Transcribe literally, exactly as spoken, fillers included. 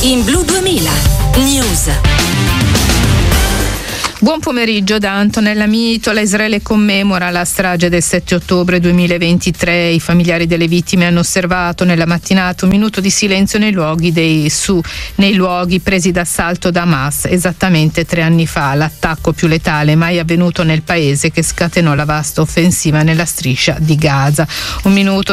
In Blu duemila News. Buon pomeriggio da Antonella Mitola. Israele commemora la strage del sette ottobre duemilaventitré. I familiari delle vittime hanno osservato nella mattinata un minuto di silenzio nei luoghi dei su nei luoghi presi d'assalto da Hamas esattamente tre anni fa, l'attacco più letale mai avvenuto nel paese che scatenò la vasta offensiva nella striscia di Gaza. Un minuto